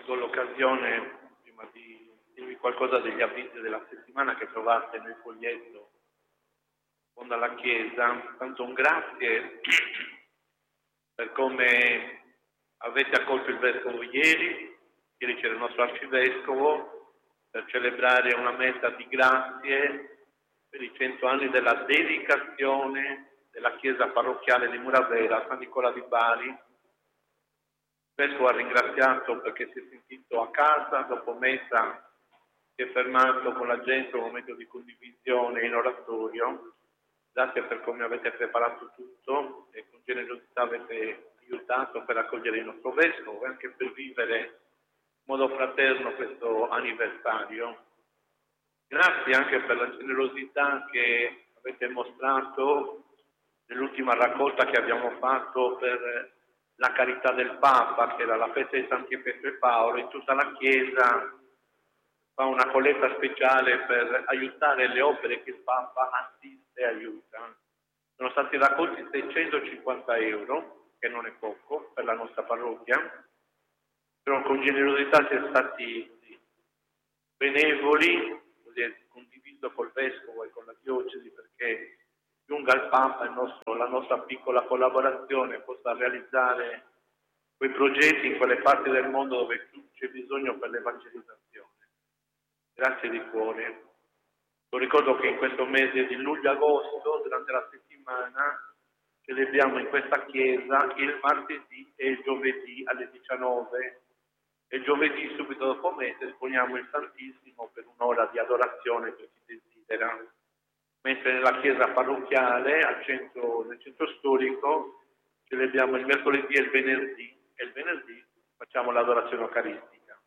colgo l'occasione prima di dirvi qualcosa degli avvisi della settimana che trovate nel foglietto fondo alla Chiesa. Tanto un grazie per come avete accolto il Vescovo ieri c'era il nostro Arcivescovo, per celebrare una messa di grazie per i 100 anni della dedicazione della Chiesa parrocchiale di Muravera a San Nicola di Bari. Il Vescovo ha ringraziato perché si è sentito a casa, dopo messa si è fermato con la gente un momento di condivisione in oratorio. Grazie per come avete preparato tutto e con generosità avete aiutato per accogliere il nostro Vescovo e anche per vivere in modo fraterno questo anniversario. Grazie anche per la generosità che avete mostrato nell'ultima raccolta che abbiamo fatto per la carità del Papa, che era la festa di Santi Pietro e Paolo. In tutta la Chiesa fa una colletta speciale per aiutare le opere che il Papa assiste e aiuta. Sono stati raccolti 650 euro, che non è poco per la nostra parrocchia, però con generosità si è stati benevoli, così è condiviso col Vescovo e con la Diocesi perché giunga al Papa la nostra piccola collaborazione possa realizzare quei progetti in quelle parti del mondo dove c'è bisogno per l'evangelizzazione. Grazie di cuore. Lo ricordo che in questo mese di luglio-agosto, durante la settimana, celebriamo in questa chiesa il martedì e il giovedì alle 19 e il giovedì subito dopo messa esponiamo il Santissimo per un'ora di adorazione per chi desidera. Mentre nella chiesa parrocchiale, nel centro storico, celebriamo il mercoledì e il venerdì facciamo l'adorazione eucaristica.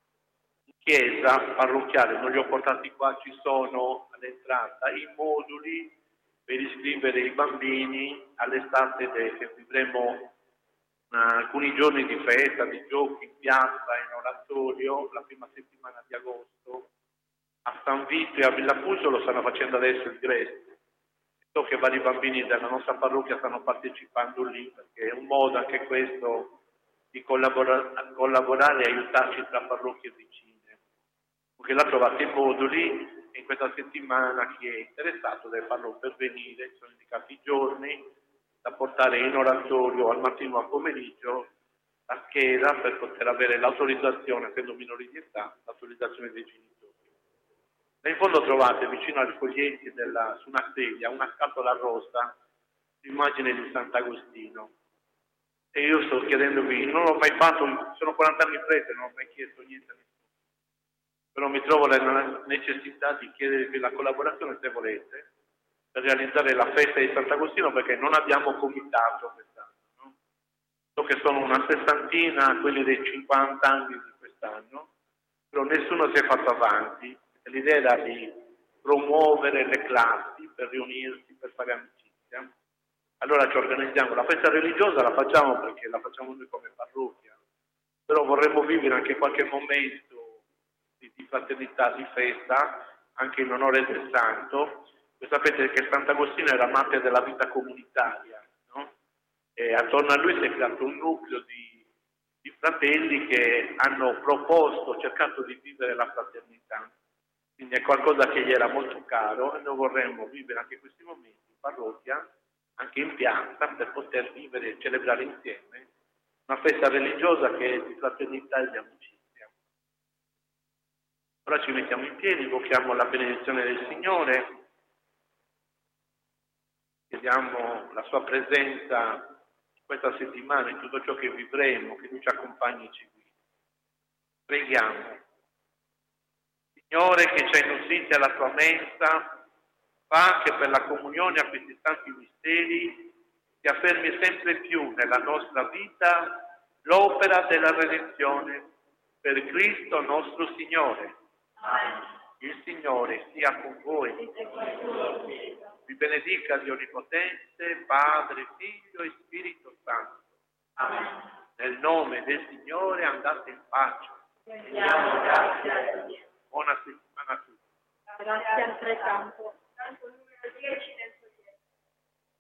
In chiesa parrocchiale, non li ho portati qua, ci sono all'entrata i moduli per iscrivere i bambini all'estate che vivremo alcuni giorni di festa, di giochi in piazza, in oratorio, la prima settimana di agosto. A San Vito e a Villa Fuso lo stanno facendo adesso il Greste. So che vari bambini della nostra parrocchia stanno partecipando lì, perché è un modo anche questo di collaborare e aiutarci tra parrocchie vicine. Perché là trovate i moduli e in questa settimana chi è interessato deve farlo pervenire, sono indicati i giorni da portare in oratorio al mattino al pomeriggio la scheda per poter avere l'autorizzazione, essendo minori di età, l'autorizzazione dei genitori. E in fondo trovate vicino ai foglietti su una sedia una scatola rossa, l'immagine di Sant'Agostino. E io sto chiedendovi, non l'ho mai fatto, sono 40 anni prete, non ho mai chiesto niente a nessuno. Però mi trovo nella necessità di chiedervi la collaborazione, se volete, per realizzare la festa di Sant'Agostino, perché non abbiamo comitato quest'anno. No? So che sono una sessantina, quelli dei 50 anni di quest'anno, però nessuno si è fatto avanti. L'idea era di promuovere le classi per riunirsi, per fare amicizia. Allora ci organizziamo. La festa religiosa la facciamo perché la facciamo noi come parrocchia, però vorremmo vivere anche qualche momento di fraternità, di festa, anche in onore del santo. Voi sapete che Sant'Agostino era amante della vita comunitaria, no? E attorno a lui si è creato un nucleo di fratelli che hanno cercato di vivere la fraternità. Quindi è qualcosa che gli era molto caro e noi vorremmo vivere anche questi momenti in parrocchia, anche in piazza, per poter vivere e celebrare insieme una festa religiosa che è di fraternità e di amicizia. Ora ci mettiamo in piedi, invochiamo la benedizione del Signore, chiediamo la sua presenza questa settimana in tutto ciò che vivremo, che Lui ci accompagni e ci guidi. Preghiamo. Signore, che ci hai nutriti alla tua mensa, fa che per la comunione a questi santi misteri ti affermi sempre più nella nostra vita l'opera della redenzione per Cristo nostro Signore. Amen. Il Signore sia con voi. Vi benedica Dio Onnipotente, Padre, Figlio e Spirito Santo. Amen. Nel nome del Signore andate in pace. Rendiamo grazie a Dio. Buona settimana a tutti. Grazie altrettanto.